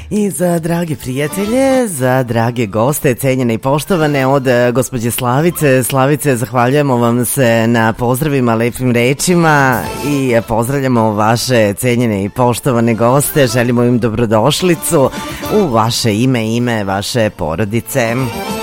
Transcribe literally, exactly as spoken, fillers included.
I za drage prijatelje, za drage goste, cenjene i poštovane od gospođe Slavice. Slavice, zahvaljujemo vam se na pozdravima, lepim rečima i pozdravljamo vaše cenjene i poštovane goste. Želimo im dobrodošlicu u vaše ime, ime vaše porodice.